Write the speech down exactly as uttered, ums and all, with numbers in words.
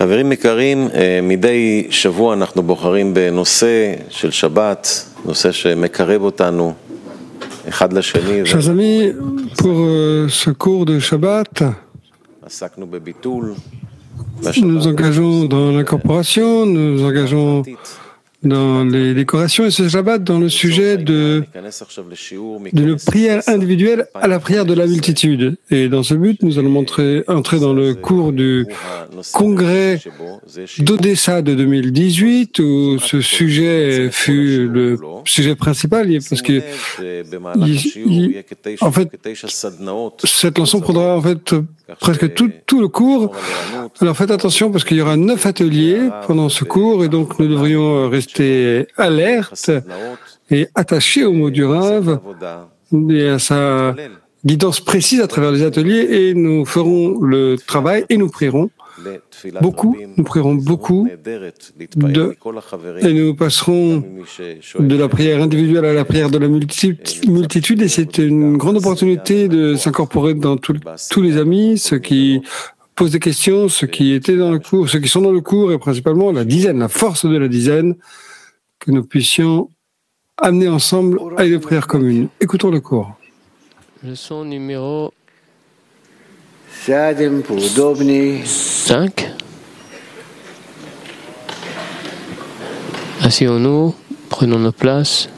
חברים יקרים, מדי שבוע אנחנו בוחרים בנושא של שבת, נושא שמקרב אותנו אחד לשני. Chers amis, pour euh, ce cours de Shabbat, עסקנו בביטול. nous nous engageons dans l'incorporation, nous nous engageons dans les décorations et ce Shabbat dans le sujet de d'une prière individuelle à la prière de la multitude. Et dans ce but, nous allons montrer, entrer dans le cours du congrès d'Odessa de deux mille dix-huit, où ce sujet fut le sujet principal, parce que il, il, en fait, cette leçon prendra en fait presque tout, tout le cours. Alors faites attention parce qu'il y aura neuf ateliers pendant ce cours et donc nous devrions rester alertes et attachés au mot du Rav et à sa guidance précise à travers les ateliers et nous ferons le travail et nous prierons beaucoup, nous prierons beaucoup de, et nous passerons de la prière individuelle à la prière de la multitude et c'est une grande opportunité de s'incorporer dans tout, tous les amis, ceux qui posent des questions, ceux qui étaient dans le cours, ceux qui sont dans le cours et principalement la dizaine, la force de la dizaine, que nous puissions amener ensemble à une prière commune. Écoutons le cours. Leçon numéro cinq. Asseyons-nous, prenons nos places.